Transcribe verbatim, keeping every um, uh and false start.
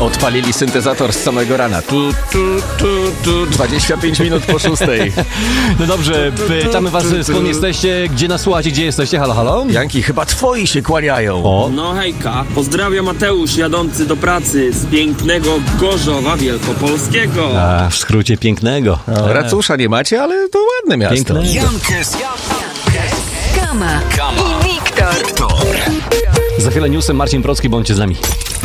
Odpalili syntezator z samego rana. Tu, tu, tu, tu, dwadzieścia pięć minut po szóstej. No dobrze, pytamy was, skąd jesteście, gdzie nas słuchacie, gdzie jesteście, halo, halo? Janki, chyba twoi się kłaniają. O. No hejka, pozdrawia Mateusz jadący do pracy z pięknego Gorzowa Wielkopolskiego. A, w skrócie pięknego. Racusza nie macie, ale to ładne miasto. Piękne. Jankes, Kama, Kama i Wiktor. Wiktor. Za chwilę newsem Marcin Procki, bądźcie z nami.